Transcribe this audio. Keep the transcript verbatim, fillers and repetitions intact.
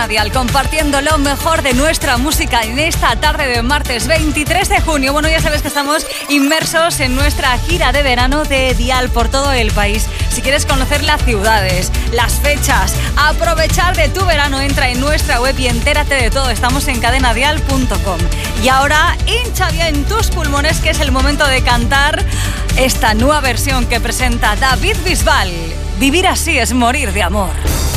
Dial, compartiendo lo mejor de nuestra música en esta tarde de martes veintitrés de junio. Bueno, ya sabes que estamos inmersos en nuestra gira de verano de Dial por todo el país. Si quieres conocer las ciudades, las fechas, aprovechar de tu verano, entra en nuestra web y entérate de todo. Estamos en cadena dial punto com. Y ahora hincha bien tus pulmones, que es el momento de cantar esta nueva versión que presenta David Bisbal. Vivir así es morir de amor.